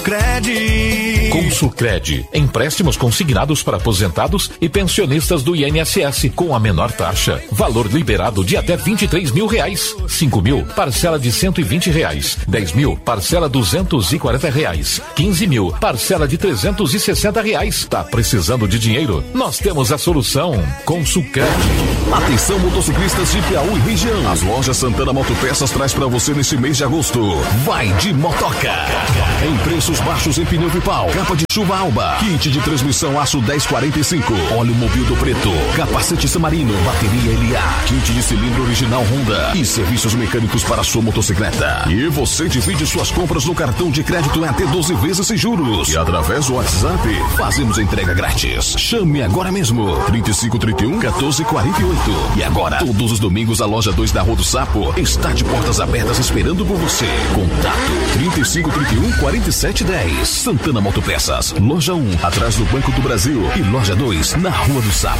Sulcred. Com Sulcred, empréstimos consignados para aposentados e pensionistas do INSS com a menor taxa. Valor liberado de até R$23 mil. 5 mil, parcela de R$120. 10 mil, parcela R$240. 15 mil, parcela de R$360. Tá precisando de dinheiro? Nós temos a solução. Com Sulcred. Atenção, motociclistas de Piauí e região. As lojas Santana Motopeças traz para você nesse mês de agosto. Vai de motoca. Em preços baixos em pneu Vipal, capa de chuva Alba, kit de transmissão aço 1045, óleo Mobildo preto, capacete Samarino, bateria LA, kit de cilindro original Honda e serviços mecânicos para sua motocicleta. E você divide suas compras no cartão de crédito em até 12 vezes sem juros. E através do WhatsApp, fazemos entrega grátis. Chame agora mesmo. 3531 1448. E agora, todos os domingos, a loja 2 da Rua do Sapo está de portas abertas esperando por você. Contato 3531 4710. Santana Motopeças, loja 1, atrás do Banco do Brasil, e loja 2, na Rua do Sapo.